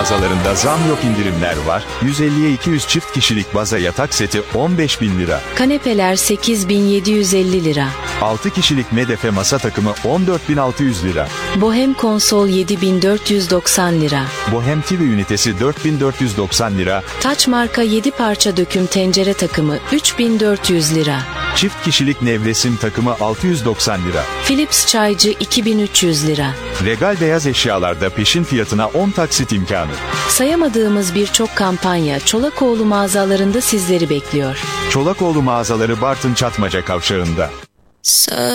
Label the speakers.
Speaker 1: mağazalarında zam yok, indirimler var. 150'ye 200 çift kişilik baza yatak seti 15.000 lira.
Speaker 2: Kanepeler 8.750 lira.
Speaker 1: 6 kişilik medefe masa takımı 14.600 lira.
Speaker 2: Bohem konsol 7.490 lira.
Speaker 1: Bohem TV ünitesi 4.490 lira.
Speaker 2: Taç marka 7 parça döküm tencere takımı 3.400 lira.
Speaker 1: Çift kişilik nevresim takımı 690 lira.
Speaker 2: Philips çaycı 2.300 lira.
Speaker 1: Regal beyaz eşyalarda peşin fiyatına 10 taksit imkanı.
Speaker 2: Sayamadığımız birçok kampanya Çolakoğlu mağazalarında sizleri bekliyor.
Speaker 1: Çolakoğlu mağazaları Bartın Çatmaca kavşağında.